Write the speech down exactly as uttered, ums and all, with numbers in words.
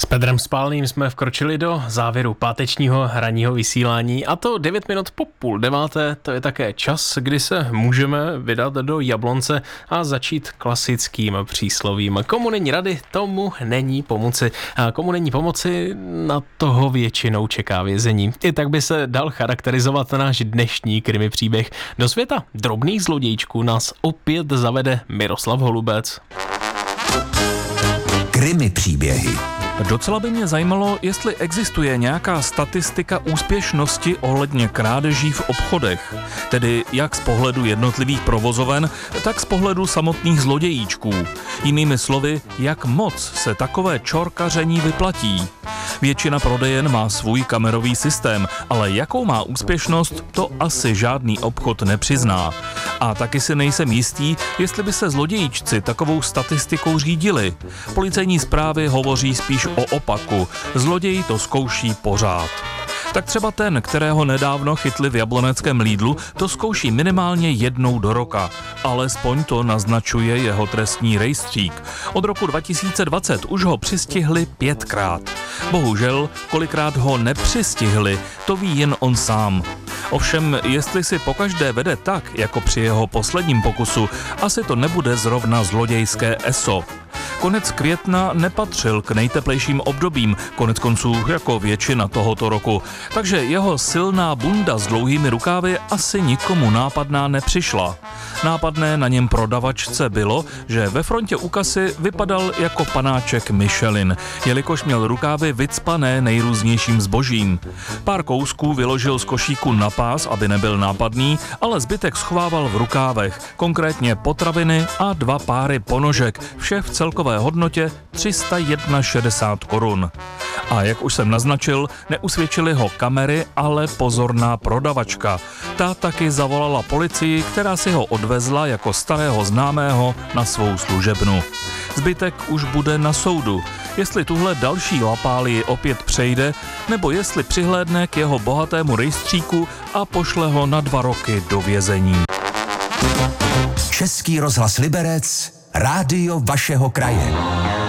Pedrem Spálným jsme vkročili do závěru pátečního ranního vysílání, a to devět minut po půl deváté. To je také čas, kdy se můžeme vydat do Jablonce a začít klasickým příslovím. Komu není rady, tomu není pomoci. A komu není pomoci, na toho většinou čeká vězení. I tak by se dal charakterizovat náš dnešní krimi příběh. Do světa drobných zlodějčků nás opět zavede Miroslav Holubec. Krimi příběhy. Docela by mě zajímalo, jestli existuje nějaká statistika úspěšnosti ohledně krádeží v obchodech. Tedy jak z pohledu jednotlivých provozoven, tak z pohledu samotných zlodějíčků. Jinými slovy, jak moc se takové čorkaření vyplatí. Většina prodejen má svůj kamerový systém, ale jakou má úspěšnost, to asi žádný obchod nepřizná. A taky si nejsem jistý, jestli by se zlodějíčci takovou statistikou řídili. Policejní zprávy hovoří spíš o opaku. Zloděj to zkouší pořád. Tak třeba ten, kterého nedávno chytli v jabloneckém Lidlu, to zkouší minimálně jednou do roka. Alespoň to naznačuje jeho trestní rejstřík. Od roku dva tisíce dvacet už ho přistihli pětkrát. Bohužel, kolikrát ho nepřistihli, to ví jen on sám. Ovšem, jestli si pokaždé vede tak, jako při jeho posledním pokusu, asi to nebude zrovna zlodějské eso. Konec května nepatřil k nejteplejším obdobím, konec konců jako většina tohoto roku, takže jeho silná bunda s dlouhými rukávy asi nikomu nápadná nepřišla. Nápadné na něm prodavačce bylo, že ve frontě u kasy vypadal jako panáček Michelin, jelikož měl rukávy vycpané nejrůznějším zbožím. Pár kousků vyložil z košíku na pás, aby nebyl nápadný, ale zbytek schovával v rukávech, konkrétně potraviny a dva páry ponožek, vše v celkové hodnotě tři sta šedesát jedna korun. A jak už jsem naznačil, neusvědčili ho kamery, ale pozorná prodavačka. Ta taky zavolala policii, která si ho odvezla jako starého známého na svou služebnu. Zbytek už bude na soudu. Jestli tuhle další lapálii opět přejde, nebo jestli přihlédne k jeho bohatému rejstříku a pošle ho na dva roky do vězení. Český rozhlas Liberec, rádio vašeho kraje.